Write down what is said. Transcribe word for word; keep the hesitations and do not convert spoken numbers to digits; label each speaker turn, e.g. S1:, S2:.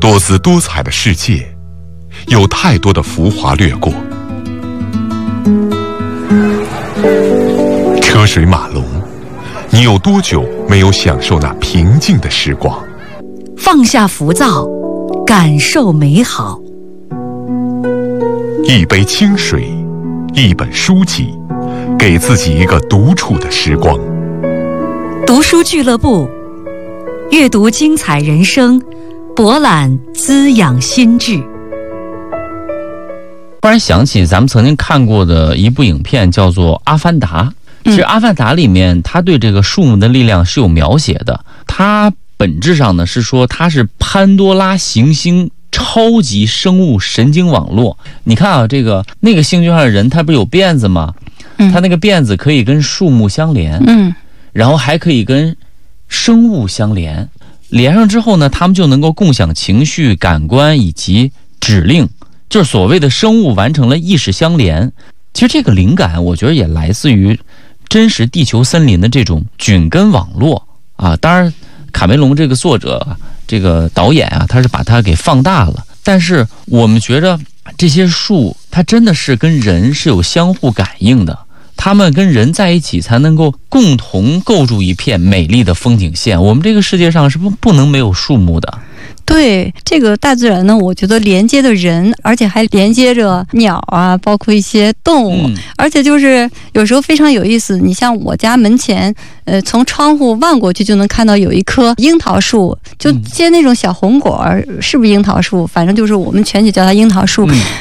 S1: 多姿多彩的世界，有太多的浮华掠过。车水马龙，你有多久没有享受那平静的时光？
S2: 放下浮躁，感受美好。
S1: 一杯清水，一本书籍，给自己一个独处的时光。
S2: 读书俱乐部，阅读精彩人生，博览滋养心智。
S3: 突然想起咱们曾经看过的一部影片，叫做《阿凡达》。其实《阿凡达》里面，它对这个树木的力量是有描写的。它本质上呢是说，它是潘多拉行星超级生物神经网络。你看啊，这个那个星球上的人，他不是有辫子吗？嗯，他那个辫子可以跟树木相连，嗯，然后还可以跟生物相连。连上之后呢，他们就能够共享情绪、感官以及指令，就是所谓的生物完成了意识相连。其实这个灵感，我觉得也来自于真实地球森林的这种菌根网络啊。当然，卡梅隆这个作者、这个导演啊，他是把它给放大了。但是我们觉得这些树，它真的是跟人是有相互感应的。他们跟人在一起，才能够共同构筑一片美丽的风景线。我们这个世界上是不不能没有树木的。
S4: 对，这个大自然呢，我觉得连接着人，而且还连接着鸟啊，包括一些动物、嗯、而且就是有时候非常有意思。你像我家门前呃，从窗户望过去就能看到有一棵樱桃树，就结那种小红果、嗯、是不是樱桃树，反正就是我们全体叫它樱桃树、嗯